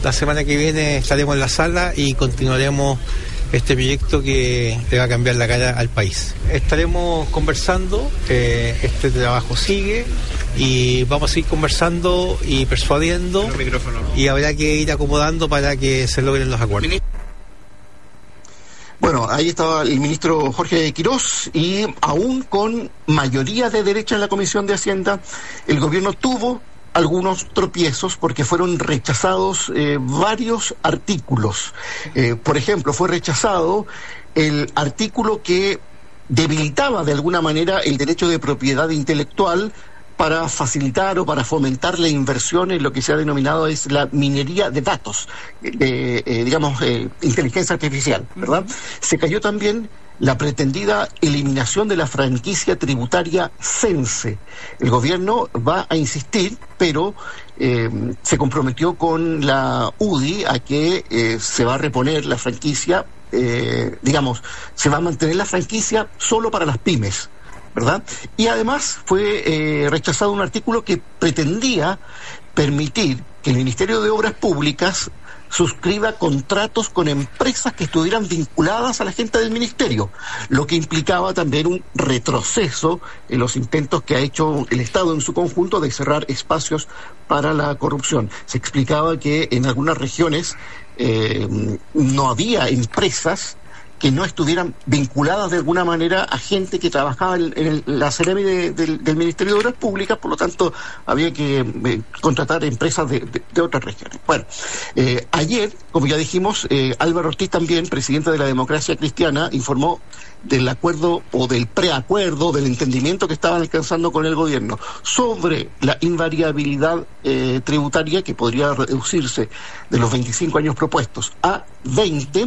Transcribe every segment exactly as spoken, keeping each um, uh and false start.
La semana que viene estaremos en la sala y continuaremos este proyecto que le va a cambiar la cara al país. Estaremos conversando, eh, este trabajo sigue y vamos a ir conversando y persuadiendo y habrá que ir acomodando para que se logren los acuerdos. Bueno, ahí estaba el ministro Jorge Quirós y aún con mayoría de derecha en la Comisión de Hacienda, el gobierno tuvo algunos tropiezos porque fueron rechazados eh, varios artículos. Eh, por ejemplo, fue rechazado el artículo que debilitaba de alguna manera el derecho de propiedad intelectual para facilitar o para fomentar la inversión en lo que se ha denominado es la minería de datos, de, eh, digamos, eh, inteligencia artificial, ¿verdad? Se cayó también la pretendida eliminación de la franquicia tributaria Cense. El gobierno va a insistir, pero eh, se comprometió con la U D I a que eh, se va a reponer la franquicia, eh, digamos, se va a mantener la franquicia solo para las pymes, ¿verdad? Y además fue eh, rechazado un artículo que pretendía permitir que el Ministerio de Obras Públicas suscriba contratos con empresas que estuvieran vinculadas a la gente del ministerio, lo que implicaba también un retroceso en los intentos que ha hecho el Estado en su conjunto de cerrar espacios para la corrupción. Se explicaba que en algunas regiones eh, no había empresas que no estuvieran vinculadas de alguna manera a gente que trabajaba en, en el, la Seremi de, de, del Ministerio de Obras Públicas, por lo tanto había que eh, contratar empresas de, de, de otras regiones. Bueno, eh, ayer, como ya dijimos, eh, Álvaro Ortiz también, presidente de la Democracia Cristiana, informó del acuerdo o del preacuerdo, del entendimiento que estaban alcanzando con el gobierno sobre la invariabilidad eh, tributaria que podría reducirse de los veinticinco años propuestos a veinte,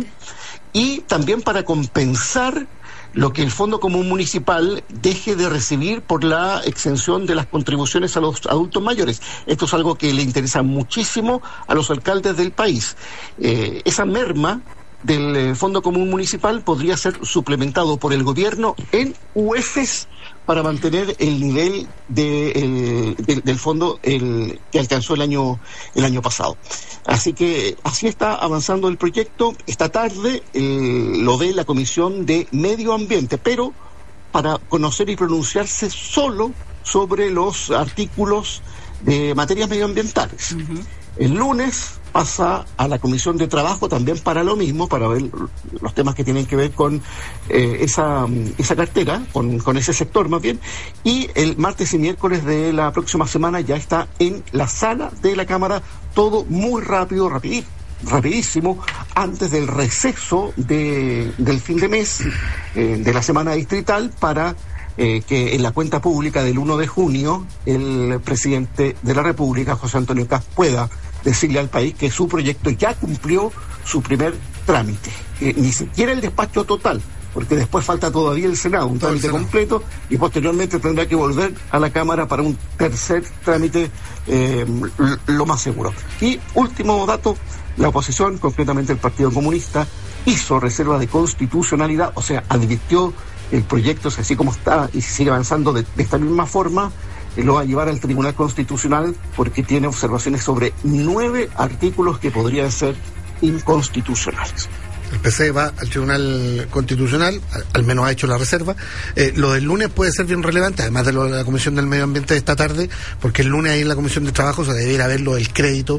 y también para compensar lo que el Fondo Común Municipal deje de recibir por la exención de las contribuciones a los adultos mayores. Esto es algo que le interesa muchísimo a los alcaldes del país. Eh, esa merma del Fondo Común Municipal podría ser suplementado por el gobierno en U E F Es para mantener el nivel de, el, del, del fondo el, que alcanzó el año el año pasado. Así que así está avanzando el proyecto. Esta tarde eh, lo ve la Comisión de Medio Ambiente, pero para conocer y pronunciarse solo sobre los artículos de materias medioambientales. Uh-huh. El lunes pasa a la Comisión de Trabajo también para lo mismo, para ver los temas que tienen que ver con eh, esa, esa cartera, con, con ese sector más bien, y el martes y miércoles de la próxima semana ya está en la sala de la Cámara, todo muy rápido, rapidito, rapidísimo, antes del receso de, del fin de mes, eh, de la semana distrital, para Eh, que en la cuenta pública del uno de junio el presidente de la República, José Antonio Kast, pueda decirle al país que su proyecto ya cumplió su primer trámite, eh, ni siquiera el despacho total, porque después falta todavía el Senado, un trámite completo, y posteriormente tendrá que volver a la Cámara para un tercer trámite, eh, lo más seguro. Y último dato, la oposición, concretamente el Partido Comunista, hizo reserva de constitucionalidad, o sea, advirtió el proyecto, así como está y sigue avanzando de, de esta misma forma, eh, lo va a llevar al Tribunal Constitucional porque tiene observaciones sobre nueve artículos que podrían ser inconstitucionales. El P C va al Tribunal Constitucional, al, al menos ha hecho la reserva. Eh, lo del lunes puede ser bien relevante, además de lo de la Comisión del Medio Ambiente de esta tarde, porque el lunes ahí en la Comisión de Trabajo se debiera ver lo del crédito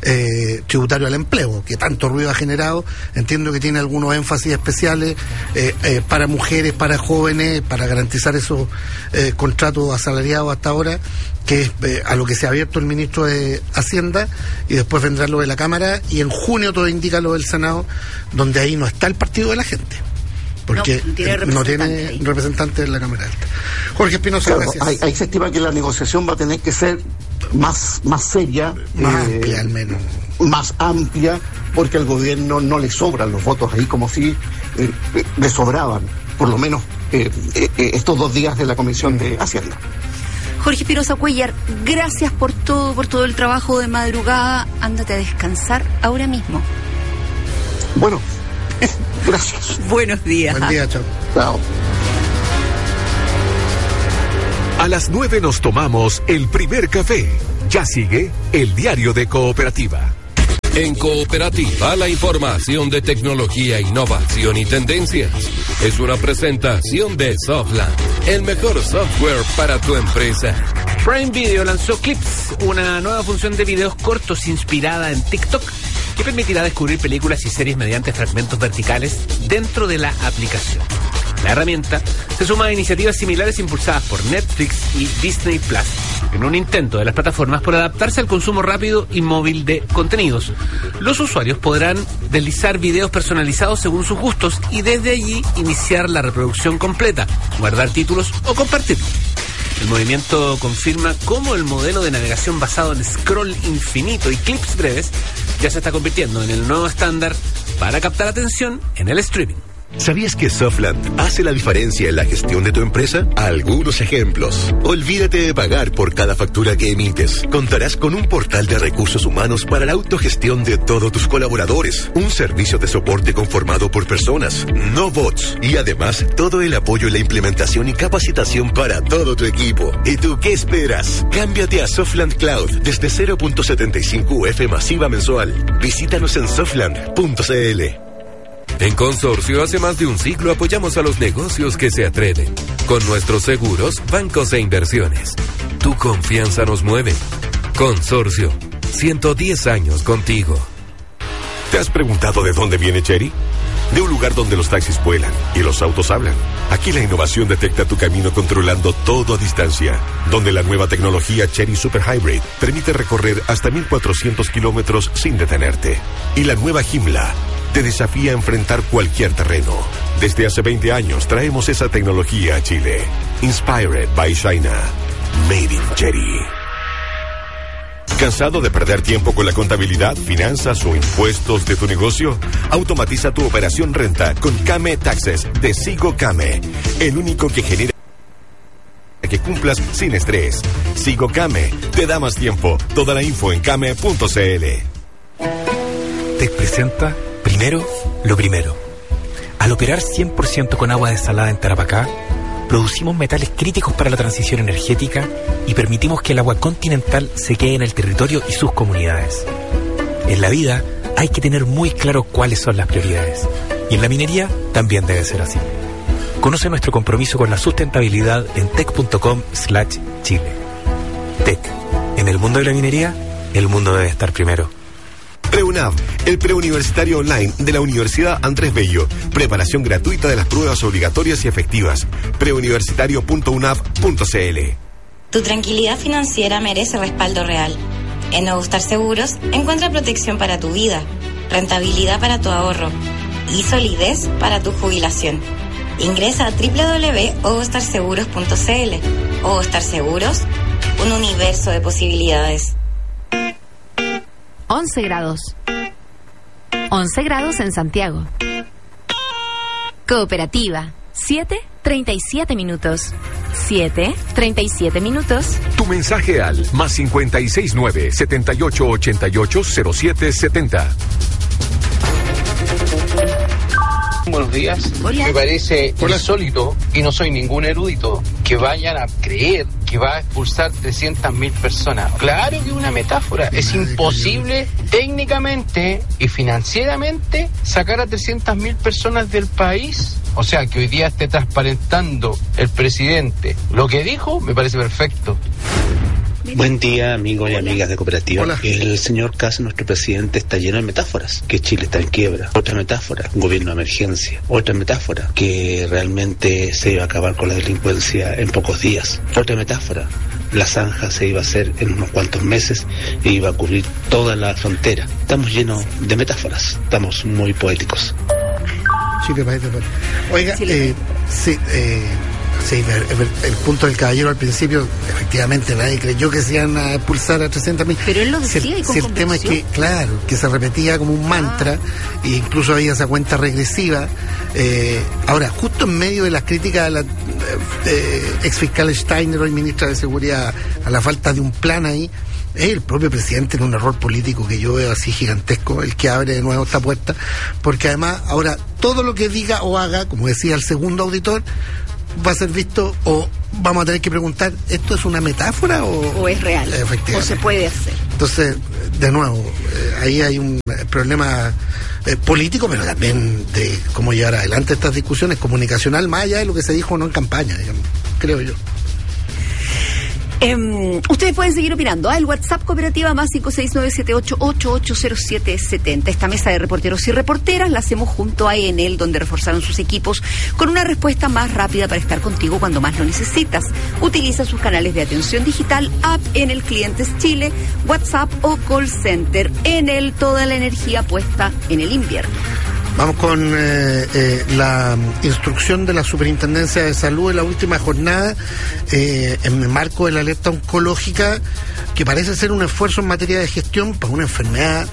eh, tributario al empleo, que tanto ruido ha generado. Entiendo que tiene algunos énfasis especiales eh, eh, para mujeres, para jóvenes, para garantizar esos eh, contratos asalariados hasta ahora, que es eh, a lo que se ha abierto el ministro de Hacienda, y después vendrá lo de la Cámara, y en junio todo indica lo del Senado, donde ahí no está el partido de la gente, porque no tiene representante, no tiene representante en la Cámara Alta. Jorge Espinosa, claro, gracias. Ahí, ahí se estima que la negociación va a tener que ser más, más seria, más eh, amplia al menos. Más amplia, porque al gobierno no le sobran los votos ahí, como si eh, eh, le sobraban, por lo menos eh, eh, estos dos días de la Comisión de Hacienda. Jorge Espinosa Cuéllar, gracias por todo, por todo el trabajo de madrugada. Ándate a descansar ahora mismo. Bueno, gracias. Buenos días. Buen día, chao. Chao. A las nueve nos tomamos el primer café. Ya sigue el Diario de Cooperativa. En Cooperativa, la información de tecnología, innovación y tendencias. Es una presentación de Softland, el mejor software para tu empresa. Prime Video lanzó Clips, una nueva función de videos cortos inspirada en TikTok que permitirá descubrir películas y series mediante fragmentos verticales dentro de la aplicación. La herramienta se suma a iniciativas similares impulsadas por Netflix y Disney Plus, en un intento de las plataformas por adaptarse al consumo rápido y móvil de contenidos. Los usuarios podrán deslizar videos personalizados según sus gustos y desde allí iniciar la reproducción completa, guardar títulos o compartirlos. El movimiento confirma cómo el modelo de navegación basado en scroll infinito y clips breves ya se está convirtiendo en el nuevo estándar para captar atención en el streaming. ¿Sabías que Softland hace la diferencia en la gestión de tu empresa? Algunos ejemplos. Olvídate de pagar por cada factura que emites. Contarás con un portal de recursos humanos para la autogestión de todos tus colaboradores. Un servicio de soporte conformado por personas, no bots. Y además, todo el apoyo en la implementación y capacitación para todo tu equipo. ¿Y tú qué esperas? Cámbiate a Softland Cloud desde cero punto setenta y cinco U F masiva mensual. Visítanos en softland punto c l. En Consorcio, hace más de un siglo apoyamos a los negocios que se atreven. Con nuestros seguros, bancos e inversiones. Tu confianza nos mueve. Consorcio, ciento diez años contigo. ¿Te has preguntado de dónde viene Chery? De un lugar donde los taxis vuelan y los autos hablan. Aquí la innovación detecta tu camino controlando todo a distancia. Donde la nueva tecnología Chery Super Hybrid permite recorrer hasta mil cuatrocientos kilómetros sin detenerte. Y la nueva Joomla te desafía a enfrentar cualquier terreno. Desde hace veinte años traemos esa tecnología a Chile. Inspired by China. Made in Chery. ¿Cansado de perder tiempo con la contabilidad, finanzas o impuestos de tu negocio? Automatiza tu operación renta con Kame Taxes de Sigo Kame, el único que genera que cumplas sin estrés. Sigo Kame te da más tiempo. Toda la info en kame punto c l. Te presenta primero lo primero. Al operar cien por ciento con agua desalada en Tarapacá, producimos metales críticos para la transición energética y permitimos que el agua continental se quede en el territorio y sus comunidades. En la vida hay que tener muy claro cuáles son las prioridades. Y en la minería también debe ser así. Conoce nuestro compromiso con la sustentabilidad en tec punto com slash chile. Tec. En el mundo de la minería, el mundo debe estar primero. PreUNAV, el preuniversitario online de la Universidad Andrés Bello. Preparación gratuita de las pruebas obligatorias y efectivas. preuniversitario punto unav punto c l. Tu tranquilidad financiera merece respaldo real. En Ogostar Seguros encuentra protección para tu vida, rentabilidad para tu ahorro y solidez para tu jubilación. Ingresa a doble u doble u doble u punto ogostar seguros punto c l. Ogostar Seguros, un universo de posibilidades. once grados. once grados en Santiago. Cooperativa. siete, treinta y siete minutos. siete, treinta y siete minutos. Tu mensaje al más cincuenta y seis nueve, setenta y ocho ochenta y ocho cero siete setenta. Buenos días. Hola. Me parece Hola. insólito, y no soy ningún erudito, que vayan a creer que va a expulsar trescientas mil personas. Claro que es una metáfora. Es imposible técnicamente y financieramente sacar a trescientas mil personas del país. O sea, que hoy día esté transparentando el presidente lo que dijo, me parece perfecto. Buen día, amigos y amigas de Cooperativa. Hola. El señor Kass, nuestro presidente, está lleno de metáforas. Que Chile está en quiebra. Otra metáfora, un gobierno de emergencia. Otra metáfora, que realmente se iba a acabar con la delincuencia en pocos días. Otra metáfora, la zanja se iba a hacer en unos cuantos meses e iba a cubrir toda la frontera. Estamos llenos de metáforas. Estamos muy poéticos. Chile, país de país. Oiga, eh, sí, eh, sí, el, el punto del caballero al principio, efectivamente nadie creyó que se iban a expulsar a trescientas mil. Pero él lo decía si, y con si el tema es que, claro, que se repetía como un mantra, Ah. e incluso había esa cuenta regresiva. Eh, ahora, justo en medio de las críticas a la eh, ex fiscal Steiner, hoy ministra de Seguridad, a la falta de un plan ahí, es el propio presidente en un error político que yo veo así gigantesco, el que abre de nuevo esta puerta, porque además ahora todo lo que diga o haga, como decía el segundo auditor, va a ser visto o vamos a tener que preguntar, ¿esto es una metáfora o, o es real? Efectivamente. O se puede hacer. Entonces, de nuevo, eh, ahí hay un problema eh, político, pero también de cómo llevar adelante estas discusiones, comunicacional, más allá de lo que se dijo o no en campaña, digamos, creo yo. Eh, ustedes pueden seguir opinando. Ah, el WhatsApp cooperativa más cinco seis nueve siete ocho ocho ocho cero siete siete cero. Esta mesa de reporteros y reporteras la hacemos junto a Enel, donde reforzaron sus equipos con una respuesta más rápida para estar contigo cuando más lo necesitas. Utiliza sus canales de atención digital, app Enel Clientes Chile, WhatsApp o call center. Enel, toda la energía puesta en el invierno. Vamos con eh, eh, la instrucción de la Superintendencia de Salud en la última jornada, eh, en el marco de la alerta oncológica, que parece ser un esfuerzo en materia de gestión para una enfermedad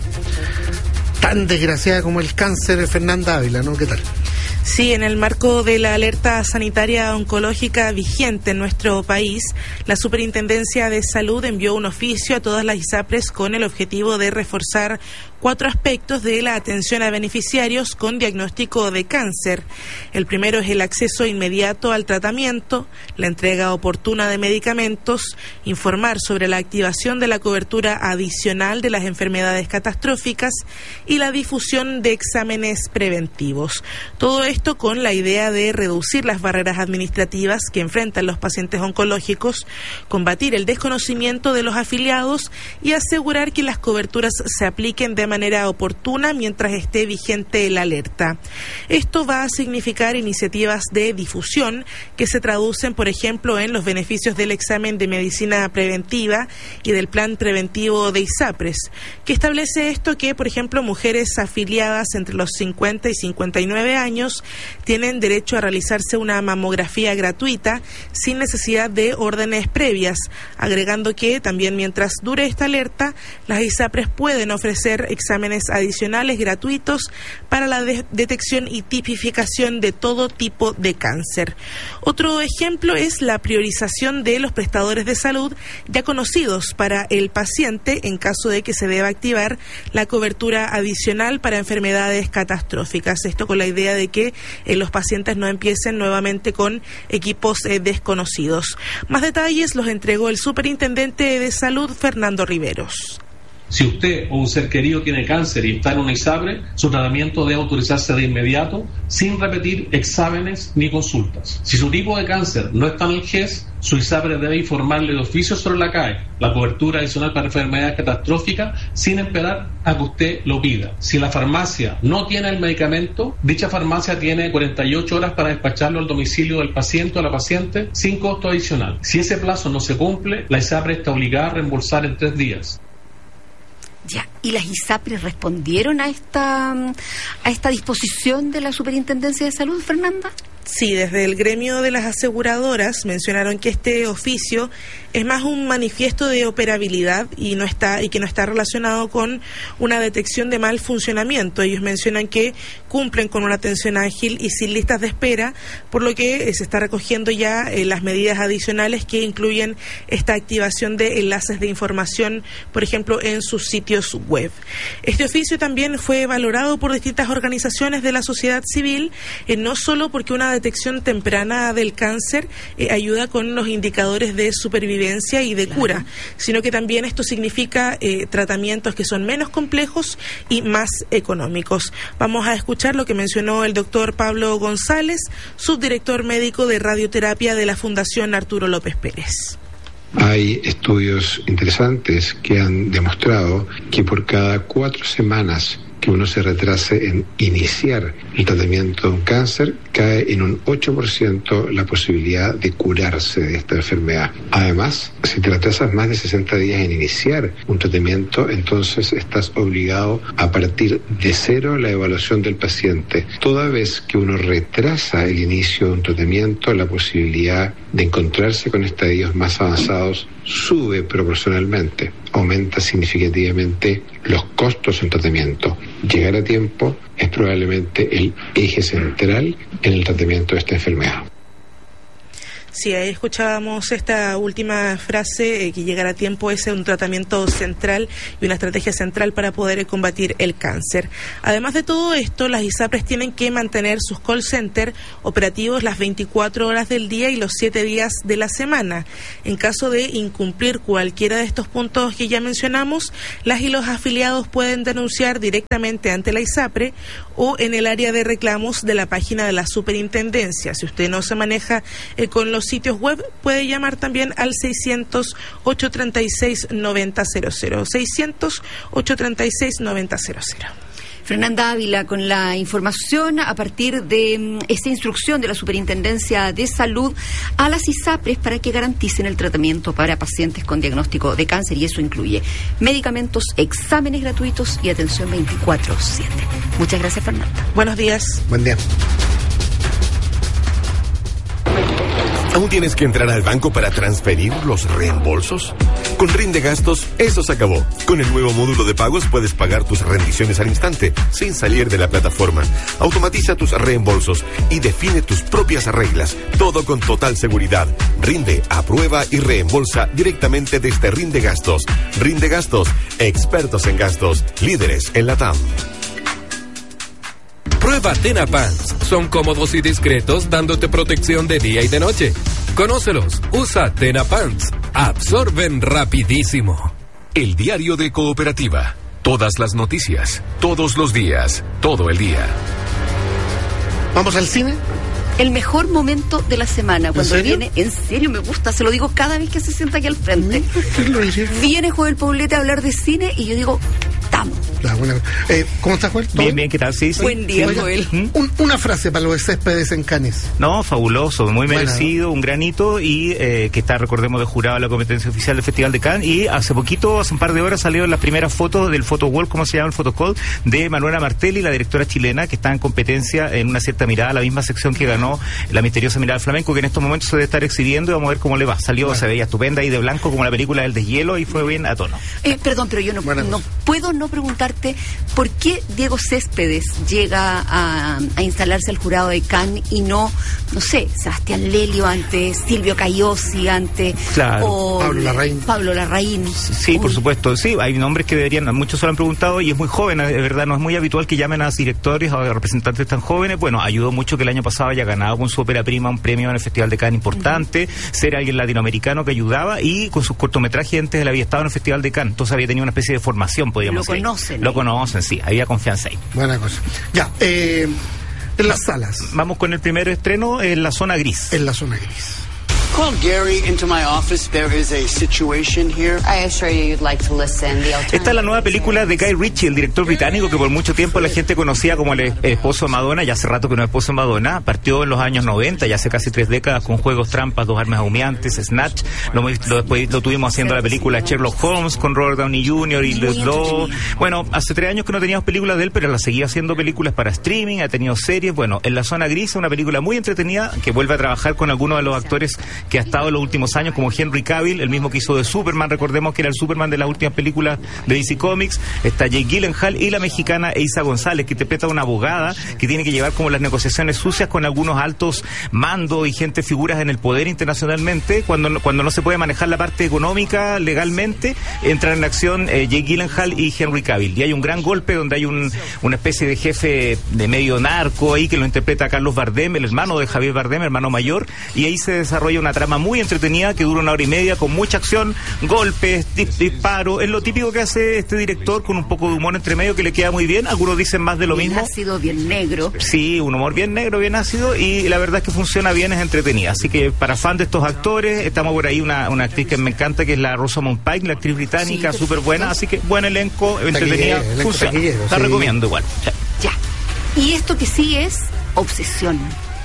tan desgraciada como el cáncer. Fernanda Ávila, ¿no? ¿Qué tal? Sí, en el marco de la alerta sanitaria oncológica vigente en nuestro país, la Superintendencia de Salud envió un oficio a todas las ISAPRES con el objetivo de reforzar cuatro aspectos de la atención a beneficiarios con diagnóstico de cáncer. El primero es el acceso inmediato al tratamiento, la entrega oportuna de medicamentos, informar sobre la activación de la cobertura adicional de las enfermedades catastróficas y la difusión de exámenes preventivos. Todo esto con la idea de reducir las barreras administrativas que enfrentan los pacientes oncológicos, combatir el desconocimiento de los afiliados y asegurar que las coberturas se apliquen de manera oportuna mientras esté vigente la alerta. Esto va a significar iniciativas de difusión que se traducen, por ejemplo, en los beneficios del examen de medicina preventiva y del plan preventivo de ISAPRES, que establece esto que, por ejemplo, mujeres afiliadas entre los cincuenta y cincuenta y nueve años tienen derecho a realizarse una mamografía gratuita sin necesidad de órdenes previas, agregando que también mientras dure esta alerta, las ISAPRES pueden ofrecer exámenes adicionales gratuitos para la de- detección y tipificación de todo tipo de cáncer. Otro ejemplo es la priorización de los prestadores de salud ya conocidos para el paciente en caso de que se deba activar la cobertura adicional para enfermedades catastróficas. Esto con la idea de que eh, los pacientes no empiecen nuevamente con equipos eh, desconocidos. Más detalles los entregó el Superintendente de Salud, Fernando Riveros. Si usted o un ser querido tiene cáncer y está en una ISAPRE, su tratamiento debe autorizarse de inmediato, sin repetir exámenes ni consultas. Si su tipo de cáncer no está en el G E S, su ISAPRE debe informarle de oficio sobre la C A E, la cobertura adicional para enfermedades catastróficas, sin esperar a que usted lo pida. Si la farmacia no tiene el medicamento, dicha farmacia tiene cuarenta y ocho horas para despacharlo al domicilio del paciente o la paciente sin costo adicional. Si ese plazo no se cumple, la ISAPRE está obligada a reembolsar en tres días. Ya, ¿y las ISAPRES respondieron a esta a esta disposición de la Superintendencia de Salud, Fernanda? Sí, desde el gremio de las aseguradoras mencionaron que este oficio es más un manifiesto de operabilidad y no está y que no está relacionado con una detección de mal funcionamiento. Ellos mencionan que cumplen con una atención ágil y sin listas de espera, por lo que eh, se está recogiendo ya eh, las medidas adicionales que incluyen esta activación de enlaces de información, por ejemplo, en sus sitios web. Este oficio también fue valorado por distintas organizaciones de la sociedad civil, eh, no solo porque una detección temprana del cáncer eh, ayuda con los indicadores de supervivencia y de cura, sino que también esto significa eh, tratamientos que son menos complejos y más económicos. Vamos a escuchar lo que mencionó el doctor Pablo González, subdirector médico de radioterapia de la Fundación Arturo López Pérez. Hay estudios interesantes que han demostrado que por cada cuatro semanas que uno se retrase en iniciar el tratamiento de un cáncer, cae en un ocho por ciento la posibilidad de curarse de esta enfermedad. Además, si te retrasas más de sesenta días en iniciar un tratamiento, entonces estás obligado a partir de cero la evaluación del paciente. Toda vez que uno retrasa el inicio de un tratamiento, la posibilidad de encontrarse con estadios más avanzados sube proporcionalmente, aumenta significativamente los costos del tratamiento. Llegar a tiempo es probablemente el eje central en el tratamiento de esta enfermedad. Sí, ahí escuchábamos esta última frase, eh, que llegar a tiempo es un tratamiento central y una estrategia central para poder eh, combatir el cáncer. Además de todo esto, las ISAPRES tienen que mantener sus call center operativos las veinticuatro horas del día y los siete días de la semana. En caso de incumplir cualquiera de estos puntos que ya mencionamos, las y los afiliados pueden denunciar directamente ante la ISAPRE o en el área de reclamos de la página de la superintendencia. Si usted no se maneja eh, con los sitios web, puede llamar también al seiscientos, ochocientos treinta y seis, noventa cero cero. seiscientos, ochocientos treinta y seis, noventa cero cero. Fernanda Ávila con la información a partir de mm, esta instrucción de la Superintendencia de Salud a las ISAPRES para que garanticen el tratamiento para pacientes con diagnóstico de cáncer, y eso incluye medicamentos, exámenes gratuitos y atención veinticuatro siete. Muchas gracias, Fernanda. Buenos días. Buen día. ¿Aún tienes que entrar al banco para transferir los reembolsos? Con Rinde Gastos, eso se acabó. Con el nuevo módulo de pagos puedes pagar tus rendiciones al instante, sin salir de la plataforma. Automatiza tus reembolsos y define tus propias reglas. Todo con total seguridad. Rinde, aprueba y reembolsa directamente desde Rinde Gastos. Rinde Gastos, expertos en gastos, líderes en la T A M. Prueba Tena Pants. Son cómodos y discretos, dándote protección de día y de noche. Conócelos. Usa Tena Pants. Absorben rapidísimo. El diario de Cooperativa. Todas las noticias, todos los días, todo el día. ¿Vamos al cine? El mejor momento de la semana, cuando ¿En serio? viene, en serio me gusta, se lo digo cada vez que se sienta aquí al frente. Viene Joel Poblete a hablar de cine y yo digo, estamos. La buena. Eh, ¿Cómo estás, Joel? Bien, bien, ¿qué tal? Sí, sí. Buen día, Oiga, Joel. un- una frase para los Céspedes en Cannes. No, fabuloso, muy Buena, merecido, un granito, y eh, que está, recordemos, de jurado en la competencia oficial del Festival de Cannes, y hace poquito, hace un par de horas, salieron las primeras fotos del photowall, ¿cómo se llama el photocall? De Manuela Martelli, la directora chilena, que está en competencia en Una cierta mirada, la misma sección que ganó La misteriosa mirada del flamenco, que en estos momentos se debe estar exhibiendo, y vamos a ver cómo le va. Salió, bueno, se veía estupenda y de blanco como la película del deshielo, y fue bien a tono. Eh, perdón, pero yo no, no puedo no preguntarte por qué Diego Céspedes llega a, a instalarse al jurado de Cannes y no, no sé, Sebastián Lelio antes, Silvio Caiosi antes, Claro. o Pablo Larraín. Pablo Larraín. Sí, por supuesto, sí, hay nombres que deberían, muchos se lo han preguntado, y es muy joven, de verdad, no es muy habitual que llamen a directores o a representantes tan jóvenes. Bueno, ayudó mucho que el año pasado haya ganado con su ópera prima un premio en el Festival de Cannes importante, uh-huh. ser alguien latinoamericano que ayudaba, y con sus cortometrajes antes él había estado en el Festival de Cannes, entonces había tenido una especie de formación, podríamos Lo decir. conocen. Lo conocen, sí, había confianza ahí. Buena cosa. Ya, eh, en las salas. Vamos con el primer estreno, en La Zona Gris. En La Zona Gris. Call Gary into my office. There is a situation here. I assure you you'd like to listen. The Esta es la nueva película de Guy Ritchie, el director británico que por mucho tiempo la gente conocía como el esposo de Madonna. Ya hace rato que no es esposo de Madonna. Partió en los años noventa, ya hace casi tres décadas, con Juegos Trampas, Dos Armas Humeantes, Snatch. Lo, lo, después lo tuvimos haciendo la película Sherlock Holmes con Robert Downey junior y los dos. Bueno, hace tres años que no teníamos películas de él, pero la seguía haciendo películas para streaming, ha tenido series. Bueno, en La Zona Gris, una película muy entretenida que vuelve a trabajar con algunos de los actores que ha estado en los últimos años, como Henry Cavill, el mismo que hizo de Superman, recordemos que era el Superman de las últimas películas de D C Comics. Está Jake Gyllenhaal y la mexicana Eiza González, que interpreta a una abogada que tiene que llevar como las negociaciones sucias con algunos altos mandos y gente, figuras en el poder internacionalmente. Cuando, cuando no se puede manejar la parte económica legalmente, entran en acción eh, Jake Gyllenhaal y Henry Cavill. Y hay un gran golpe donde hay un, una especie de jefe de medio narco ahí que lo interpreta Carlos Bardem, el hermano de Javier Bardem, hermano mayor, y ahí se desarrolla una trama muy entretenida que dura una hora y media con mucha acción, golpes, disparos. Es lo típico que hace este director, con un poco de humor entre medio que le queda muy bien. Algunos dicen más de lo bien mismo. Ácido, bien negro. Sí, un humor bien negro, bien ácido, y la verdad es que funciona bien, es entretenida. Así que para fan de estos actores, estamos por ahí una, una actriz que me encanta, que es la Rosamund Pike, la actriz británica, sí, súper buena. Así que buen elenco, entretenida, funciona. taquillero, La sí. recomiendo igual. Ya. Y esto que sí es Obsesión.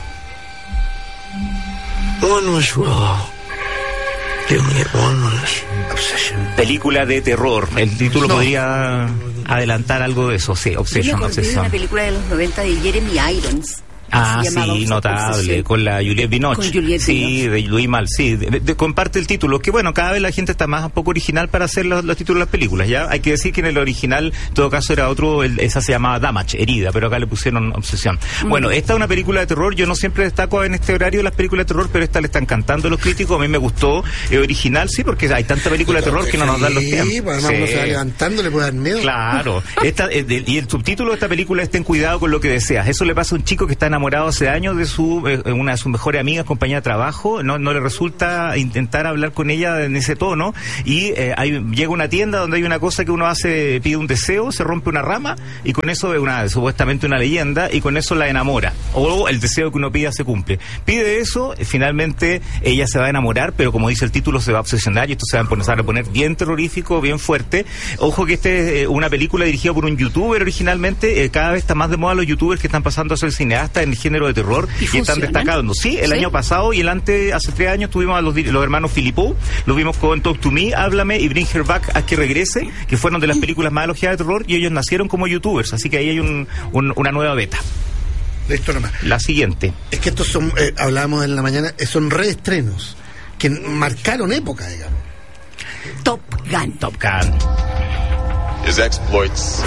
One was raw. The only one was obsession. Película de terror. El título No. podría adelantar algo de eso. Sí, Yo me Obsession, acordé de Obsession. una película de los noventa de Jeremy Irons. Ah, se llamaba sí, esa notable, exposición. con la Juliette Binoche. Con Juliette sí, de Louis Mal, sí, de, de, comparte el título, que bueno, cada vez la gente está más un poco original para hacer los, los títulos de las películas, ¿ya? Hay que decir que en el original, en todo caso, era otro, el, esa se llamaba Damage, herida, pero acá le pusieron Obsesión. Mm. Bueno, esta es una película de terror, yo no siempre destaco en este horario las películas de terror, pero esta le están cantando los críticos, a mí me gustó, eh, original, sí, porque hay tanta película de terror que no nos dan los tiempos. Sí, pues además sí. uno se va levantando, le puede dar miedo. Claro, esta, eh, de, y el subtítulo de esta película es Ten cuidado con lo que deseas. Eso le pasa a un chico que está enamorado hace años de su eh, una de sus mejores amigas, compañera de trabajo, no, no le resulta intentar hablar con ella en ese tono, y eh, hay, llega a una tienda donde hay una cosa que uno hace, pide un deseo, se rompe una rama, y con eso es una, supuestamente una leyenda, y con eso la enamora, o el deseo que uno pida se cumple. Pide eso, finalmente ella se va a enamorar, pero como dice el título, se va a obsesionar, y esto se va a empezar a poner bien terrorífico, bien fuerte. Ojo que este es eh, una película dirigida por un youtuber originalmente, eh, cada vez está más de moda los youtubers que están pasando a ser cineastas en el género de terror, y, y están destacando. Sí, el ¿Sí? año pasado y el antes, hace tres años tuvimos a los, los hermanos Philippou, los vimos con Talk to Me, Háblame y Bring Her Back, a que regrese, que fueron de las películas más elogiadas de terror, y ellos nacieron como youtubers, así que ahí hay un, un, una nueva beta. Listo nomás. La siguiente. Es que estos son, eh, hablábamos en la mañana, eh, son reestrenos que marcaron época, digamos. Top Gun. Top Gun. His exploits.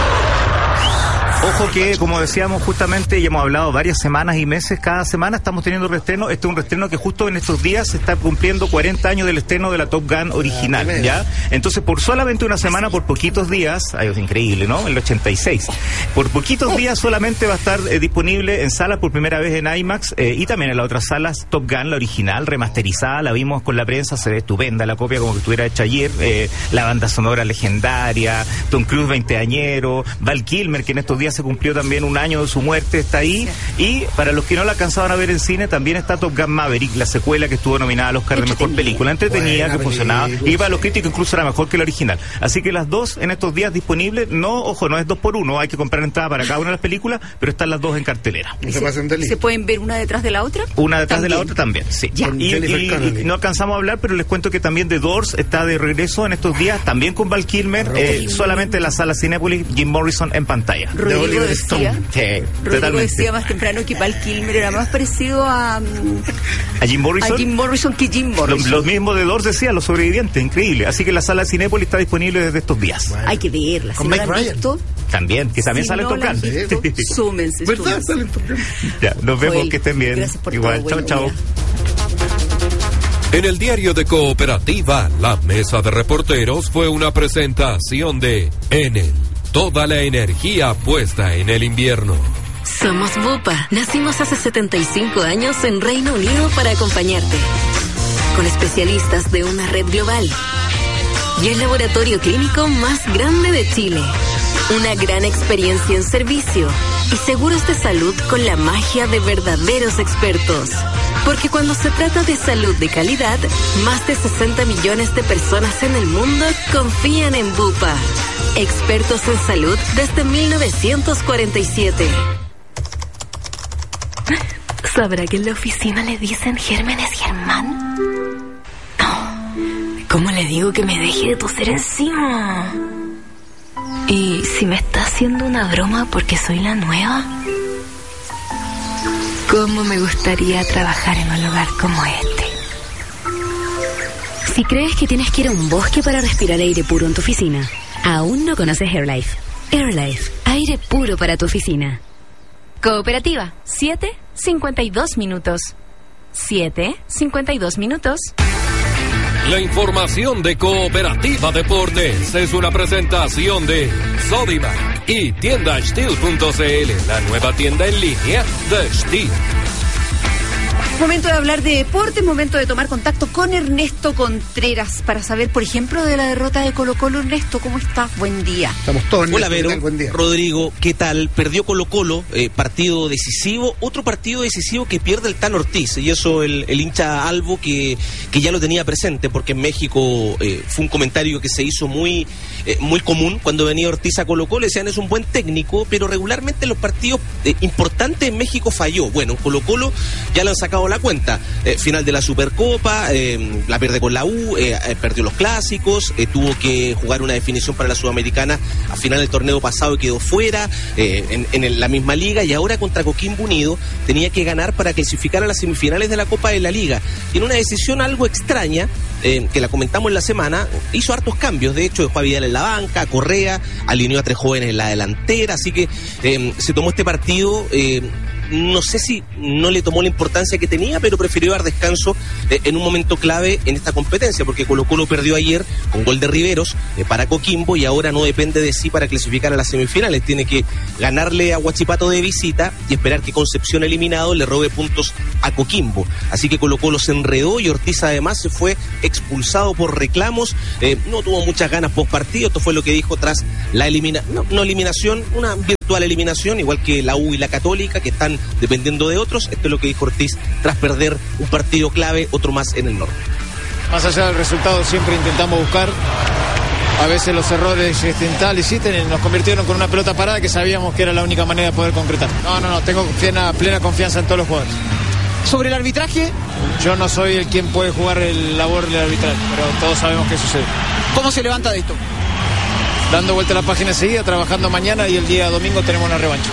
Ojo que, como decíamos justamente, y hemos hablado varias semanas y meses, cada semana estamos teniendo reestreno. Este es un reestreno que justo en estos días se está cumpliendo cuarenta años del estreno de la Top Gun original, ah, ¿ya? Entonces, por solamente una semana, por poquitos días, ay, es increíble, ¿no? El ochenta y seis. Por poquitos días solamente va a estar eh, disponible en salas por primera vez en IMAX, eh, y también en las otras salas. Top Gun, la original, remasterizada, la vimos con la prensa, se ve estupenda, la copia como que estuviera hecha ayer, eh, la banda sonora legendaria, Tom Cruise veinteañero, Val Kilmer, que en estos días se cumplió también un año de su muerte, está ahí. Y para los que no la alcanzaban a ver en cine, también está Top Gun Maverick, la secuela que estuvo nominada al Oscar de Mejor Película. Entretenida, Buena que funcionaba, película. Y para los críticos incluso era mejor que la original. Así que las dos en estos días disponibles, no, ojo, no es dos por uno, hay que comprar entrada para cada una de las películas, pero están las dos en cartelera. ¿Se, se, ¿Se pueden ver una detrás de la otra? Una detrás también. de la otra también, sí. Ya. Y, y, y no alcanzamos a hablar, pero les cuento que también The Doors está de regreso en estos días, también con Val Kilmer, eh, solamente en la sala Cinépolis, Jim Morrison en pantalla. Rodrigo decía, sí, Rodrigo totalmente. decía más temprano que Val Kilmer era más parecido a... ¿A Jim Morrison? A Jim Morrison que Jim Morrison. Lo, lo mismo de Doors decía, los sobrevivientes, increíble. Así que la sala Cinépolis está disponible desde estos días. Bueno. Hay que verla. Con Mike Ryan. Visto, también, que también si sale no tocando. Súmense. ¿Verdad? Salen tocando. Ya, nos vemos, Joel, que estén bien. Gracias por Igual, todo. chao, Bueno, chao. En el diario de Cooperativa, la mesa de reporteros fue una presentación de Enel. Toda la energía puesta en el invierno. Somos Bupa. Nacimos hace setenta y cinco años en Reino Unido para acompañarte. Con especialistas de una red global. Y el laboratorio clínico más grande de Chile. Una gran experiencia en servicio. Y seguros de salud con la magia de verdaderos expertos. Porque cuando se trata de salud de calidad, más de sesenta millones de personas en el mundo confían en Bupa. Expertos en salud desde mil novecientos cuarenta y siete. ¿Sabrá que en la oficina le dicen Gérmenes Germán? No. ¿Cómo le digo que me deje de toser encima? ¿Y si me está haciendo una broma porque soy la nueva? ¿Cómo me gustaría trabajar en un lugar como este? Si crees que tienes que ir a un bosque para respirar aire puro en tu oficina, aún no conoces AirLife. AirLife, aire puro para tu oficina. Cooperativa, siete cincuenta y dos minutos. siete cincuenta y dos minutos. La información de Cooperativa Deportes es una presentación de Sodimac y tienda steel punto c l, la nueva tienda en línea de Steel. Momento de hablar de deporte, momento de tomar contacto con Ernesto Contreras para saber, por ejemplo, de la derrota de Colo-Colo. Ernesto, ¿cómo estás? Buen día. Estamos todos. Hola, Vero. Rodrigo, ¿qué tal? Perdió Colo-Colo, eh, partido decisivo, otro partido decisivo que pierde el Tan Ortiz, y eso el, el hincha Albo que, que ya lo tenía presente, porque en México eh, fue un comentario que se hizo muy, eh, muy común cuando venía Ortiz a Colo-Colo. Decían, es un buen técnico, pero regularmente en los partidos eh, importantes en México falló. Bueno, en Colo-Colo ya le han sacado cerrado la cuenta. Eh, final de la Supercopa, eh, la pierde con la U, eh, eh, perdió los clásicos, eh, tuvo que jugar una definición para la Sudamericana a final del torneo pasado y quedó fuera eh, en, en el, la misma liga, y ahora contra Coquimbo Unido tenía que ganar para clasificar a las semifinales de la Copa de la Liga. Y en una decisión algo extraña, eh, que la comentamos en la semana, hizo hartos cambios. De hecho, dejó a Vidal en la banca, a Correa, alineó a tres jóvenes en la delantera, así que eh, se tomó este partido... Eh, no sé si no le tomó la importancia que tenía, pero prefirió dar descanso eh, en un momento clave en esta competencia, porque Colo Colo perdió ayer con gol de Riveros eh, para Coquimbo, y ahora no depende de sí para clasificar a las semifinales. Tiene que ganarle a Huachipato de visita y esperar que Concepción, eliminado, le robe puntos a Coquimbo. Así que Colo Colo se enredó, y Ortiz además se fue expulsado por reclamos. Eh, no tuvo muchas ganas post partido. Esto fue lo que dijo tras la elimina no, no eliminación, una virtual eliminación, igual que la U y la Católica, que están dependiendo de otros. Esto es lo que dijo Ortiz tras perder un partido clave, otro más en el norte. Más allá del resultado, siempre intentamos buscar. A veces los errores accidentales sí, nos convirtieron con una pelota parada que sabíamos que era la única manera de poder concretar. No, no, no, tengo plena, plena confianza en todos los jugadores. Sobre el arbitraje, yo no soy el quien puede jugar el labor del arbitraje, pero todos sabemos qué sucede. ¿Cómo se levanta de esto? Dando vuelta a la página enseguida, trabajando mañana, y el día domingo tenemos una revancha.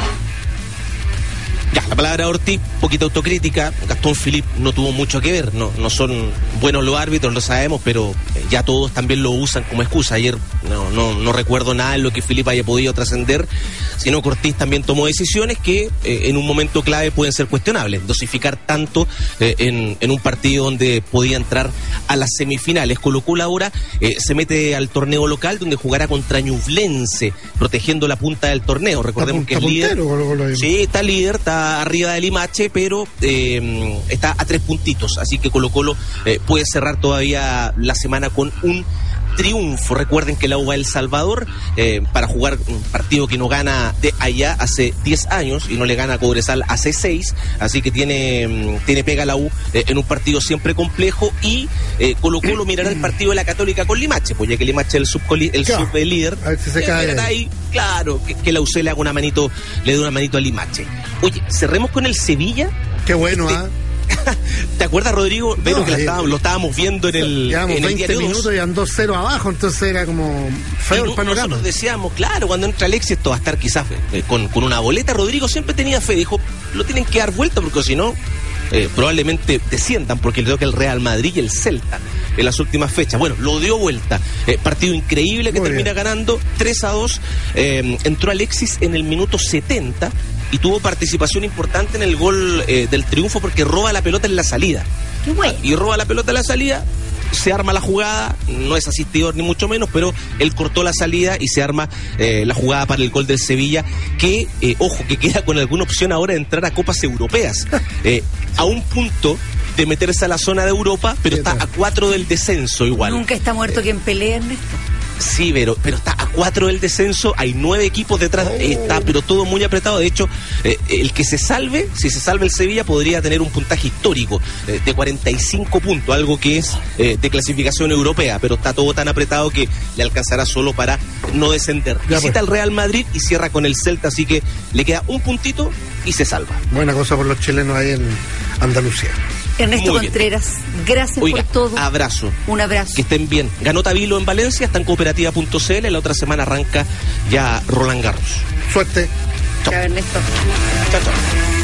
Ya, la palabra Ortiz, poquita autocrítica. Gastón Philippe no tuvo mucho que ver, no, no son buenos los árbitros, lo sabemos, pero ya todos también lo usan como excusa. Ayer no, no, no recuerdo nada en lo que Philippe haya podido trascender, sino que Ortiz también tomó decisiones que eh, en un momento clave pueden ser cuestionables. Dosificar tanto eh, en, en un partido donde podía entrar a las semifinales. Colo Colo ahora eh, se mete al torneo local, donde jugará contra Ñublense, protegiendo la punta del torneo. Recordemos que es líder. Sí, está líder, está arriba del Limache, pero eh, está a tres puntitos, así que Colo Colo eh, puede cerrar todavía la semana con un triunfo. Recuerden que la U va a El Salvador eh, para jugar un partido que no gana de allá hace diez años y no le gana a Cobresal hace seis, así que tiene, tiene pega la U eh, en un partido siempre complejo, y eh, Colo Colo mirará el partido de la Católica con Limache, pues ya que Limache es el subcoli- el claro, sublíder, a ver si se cae ahí, claro, que, que la U C le haga una manito, le dé una manito a Limache. Oye, cerremos con el Sevilla. Qué bueno, ¿ah? ¿eh? ¿Te acuerdas, Rodrigo? Bueno, no, que lo estábamos, lo estábamos viendo en el, llevamos en el veinte minutos y han dos cero abajo, entonces era como feo no, el panorama. Nosotros decíamos, claro, cuando entra Alexis esto va a estar quizás eh, con, con una boleta. Rodrigo siempre tenía fe, dijo, lo tienen que dar vuelta porque si no, eh, probablemente desciendan, porque le toca el Real Madrid y el Celta en las últimas fechas. Bueno, lo dio vuelta. Eh, partido increíble que Muy termina bien. ganando tres a dos. Eh, entró Alexis en el minuto setenta y tuvo participación importante en el gol eh, del triunfo, porque roba la pelota en la salida. Qué bueno. Y roba la pelota en la salida, se arma la jugada, no es asistidor ni mucho menos, pero él cortó la salida y se arma eh, la jugada para el gol del Sevilla, que, eh, ojo, que queda con alguna opción ahora de entrar a Copas Europeas. Eh, a un punto de meterse a la zona de Europa, pero está a cuatro del descenso igual. Nunca está muerto eh, quien pelea, Ernesto. Sí, pero, pero está a cuatro del descenso, hay nueve equipos detrás, oh. está pero todo muy apretado. De hecho, eh, el que se salve, si se salve el Sevilla, podría tener un puntaje histórico eh, de cuarenta y cinco puntos, algo que es eh, de clasificación europea, pero está todo tan apretado que le alcanzará solo para no descender. Ya Visita pues. al Real Madrid y cierra con el Celta, así que le queda un puntito y se salva. Buena cosa por los chilenos ahí en Andalucía. Ernesto Contreras, gracias Oiga, por todo. Abrazo. Un abrazo. Que estén bien. Ganó Tabilo en Valencia, está en cooperativa punto c l. La otra semana arranca ya Roland Garros. Suerte. Chao, Ernesto. Chao, chao.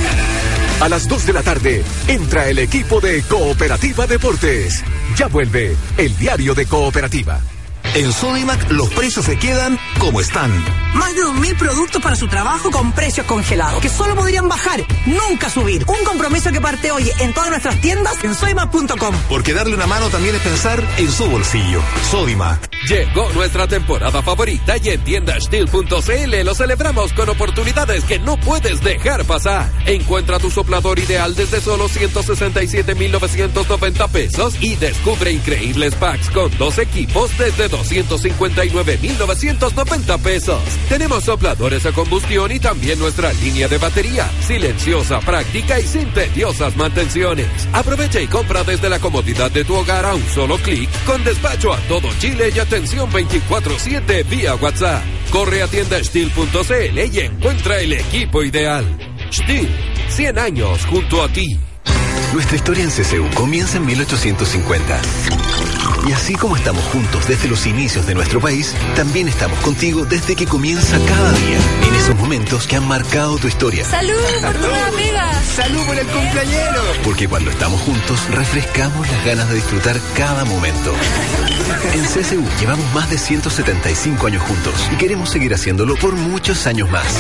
A las dos de la tarde entra el equipo de Cooperativa Deportes. Ya vuelve el diario de Cooperativa. En Sodimac los precios se quedan como están. Más de dos mil productos para su trabajo con precios congelados, que solo podrían bajar, nunca subir. Un compromiso que parte hoy en todas nuestras tiendas en sodimac punto com. Porque darle una mano también es pensar en su bolsillo. Sodimac. Llegó nuestra temporada favorita y en tienda steel punto c l lo celebramos con oportunidades que no puedes dejar pasar. Encuentra tu soplador ideal desde solo ciento sesenta y siete mil novecientos noventa pesos y descubre increíbles packs con dos equipos desde doscientos cincuenta y nueve mil novecientos noventa pesos. Tenemos sopladores a combustión y también nuestra línea de batería, silenciosa, práctica y sin tediosas mantenciones. Aprovecha y compra desde la comodidad de tu hogar a un solo clic, con despacho a todo Chile y atención veinticuatro siete vía WhatsApp. Corre a tienda steel punto c l y encuentra el equipo ideal. Steel, cien años junto a ti. Nuestra historia en C C U comienza en mil ochocientos cincuenta. Y así como estamos juntos desde los inicios de nuestro país, también estamos contigo desde que comienza cada día, en esos momentos que han marcado tu historia. ¡Salud por tu nueva pega! ¡Salud por el cumpleañero! Porque cuando estamos juntos, refrescamos las ganas de disfrutar cada momento. En C C U llevamos más de ciento setenta y cinco años juntos y queremos seguir haciéndolo por muchos años más.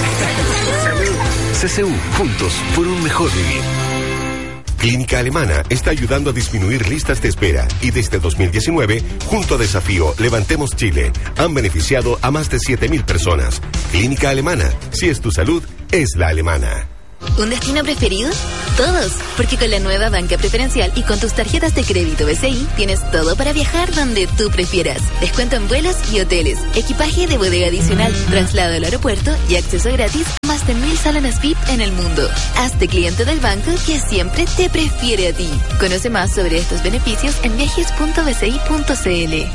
C C U, juntos por un mejor vivir. Clínica Alemana está ayudando a disminuir listas de espera y desde dos mil diecinueve, junto a Desafío Levantemos Chile, han beneficiado a más de siete mil personas. Clínica Alemana, si es tu salud, es la alemana. ¿Un destino preferido? Todos, porque con la nueva banca preferencial y con tus tarjetas de crédito B C I tienes todo para viajar donde tú prefieras. Descuento en vuelos y hoteles, equipaje de bodega adicional, traslado al aeropuerto y acceso gratis a más de mil salones V I P en el mundo. Hazte cliente del banco que siempre te prefiere a ti. Conoce más sobre estos beneficios en viajes punto b c i punto c l.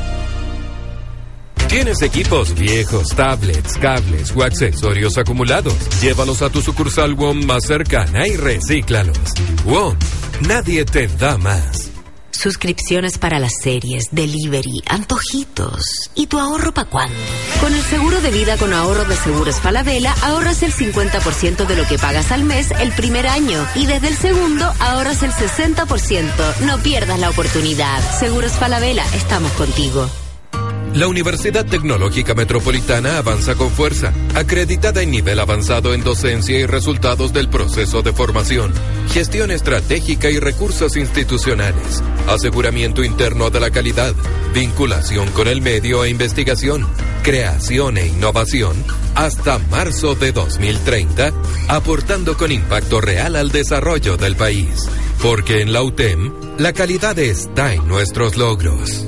¿Tienes equipos viejos, tablets, cables o accesorios acumulados? Llévalos a tu sucursal W O M más cercana y recíclalos. W O M, nadie te da más. Suscripciones para las series, delivery, antojitos. ¿Y tu ahorro para cuándo? Con el seguro de vida con ahorro de Seguros Falabella ahorras el cincuenta por ciento de lo que pagas al mes el primer año y desde el segundo ahorras el sesenta por ciento. No pierdas la oportunidad. Seguros Falabella, estamos contigo. La Universidad Tecnológica Metropolitana avanza con fuerza, acreditada en nivel avanzado en docencia y resultados del proceso de formación, gestión estratégica y recursos institucionales, aseguramiento interno de la calidad, vinculación con el medio e investigación, creación e innovación, hasta marzo de dos mil treinta, aportando con impacto real al desarrollo del país. Porque en la U T E M, la calidad está en nuestros logros.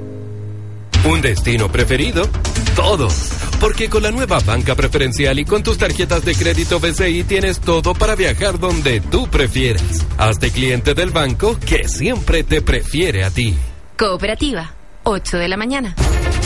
¿Un destino preferido? Todos. Porque con la nueva banca preferencial y con tus tarjetas de crédito B C I tienes todo para viajar donde tú prefieras. Hazte cliente del banco que siempre te prefiere a ti. Cooperativa, ocho de la mañana.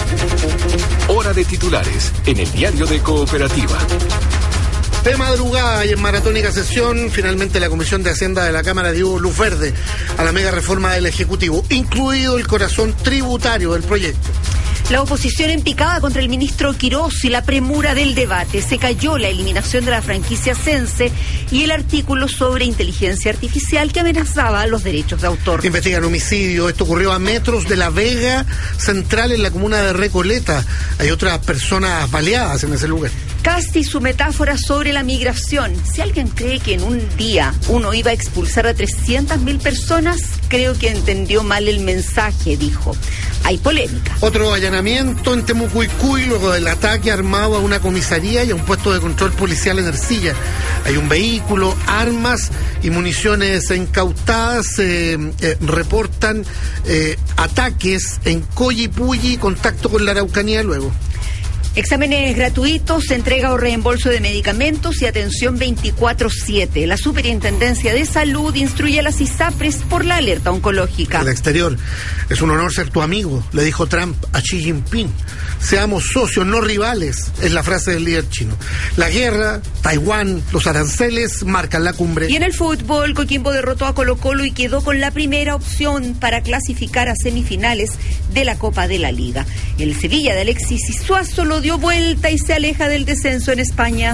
Hora de titulares en el diario de Cooperativa. De madrugada y en maratónica sesión, finalmente la Comisión de Hacienda de la Cámara dio luz verde a la mega reforma del Ejecutivo, incluido el corazón tributario del proyecto. La oposición en picada contra el ministro Quirós y la premura del debate. Se cayó la eliminación de la franquicia Sense y el artículo sobre inteligencia artificial que amenazaba los derechos de autor. Investigan homicidio. Esto ocurrió a metros de La Vega Central en la comuna de Recoleta. Hay otras personas baleadas en ese lugar. Casti su metáfora sobre la migración. Si alguien cree que en un día uno iba a expulsar a trescientas mil personas, creo que entendió mal el mensaje, dijo. Hay polémica. Otro allanamiento en Temucuicui luego del ataque armado a una comisaría y a un puesto de control policial en Ercilla. Hay un vehículo, armas y municiones incautadas. Eh, eh, reportan eh, ataques en Coyipulli, contacto con la Araucanía luego. Exámenes gratuitos, entrega o reembolso de medicamentos y atención veinticuatro siete. La Superintendencia de Salud instruye a las ISAPRES por la alerta oncológica. Al exterior, es un honor ser tu amigo, le dijo Trump a Xi Jinping. Seamos socios, no rivales, es la frase del líder chino. La guerra, Taiwán, los aranceles marcan la cumbre. Y en el fútbol, Coquimbo derrotó a Colo-Colo y quedó con la primera opción para clasificar a semifinales de la Copa de la Liga. El Sevilla de Alexis Isuazo lo dio vuelta y se aleja del descenso en España.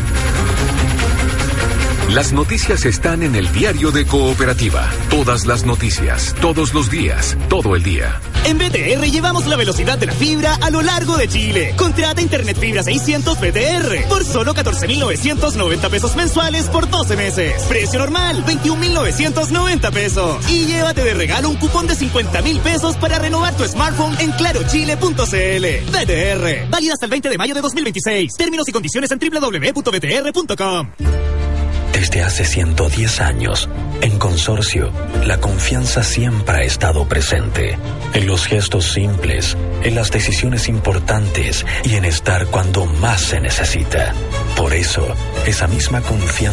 Las noticias están en el diario de Cooperativa. Todas las noticias, todos los días, todo el día. En B T R llevamos la velocidad de la fibra a lo largo de Chile. Contrata Internet Fibra seiscientos B T R por solo catorce mil novecientos noventa pesos mensuales por doce meses. Precio normal, veintiún mil novecientos noventa pesos. Y llévate de regalo un cupón de cincuenta mil pesos para renovar tu smartphone en claro chile punto c l. B T R, válida hasta el veinte de mayo de dos mil veintiséis. Términos y condiciones en doble u doble u doble u punto b t r punto com. Desde hace ciento diez años, en Consorcio, la confianza siempre ha estado presente. En los gestos simples, en las decisiones importantes y en estar cuando más se necesita. Por eso, esa misma confianza